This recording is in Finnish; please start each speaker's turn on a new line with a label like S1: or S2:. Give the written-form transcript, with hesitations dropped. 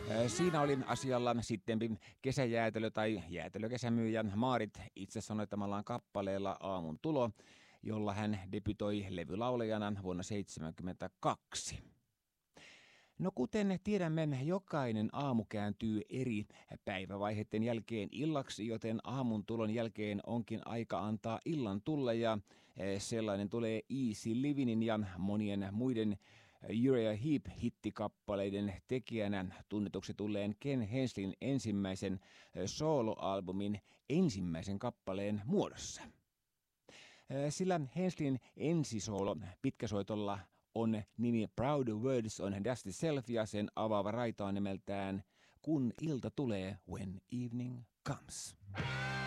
S1: Siinä oli asialla sittempi kesäjäätelö tai jäätelökesämyyjä Maarit itse sanoittamallaan kappaleella Aamun tulo, jolla hän debytoi levylaulajana vuonna 1972. No kuten tiedämme, jokainen aamu kääntyy eri päivävaiheiden jälkeen illaksi, joten aamun tulon jälkeen onkin aika antaa illan tulla ja sellainen tulee Easy Livingin ja monien muiden Uriah Heep-hittikappaleiden tekijänä tunnetuksi tulleen Ken Henslin ensimmäisen soloalbumin ensimmäisen kappaleen muodossa. Sillä Henslin ensisoolo pitkäsoitolla on nimi Proud Words on Dusty Self ja sen avaava raita on nimeltään Kun ilta tulee, When Evening Comes.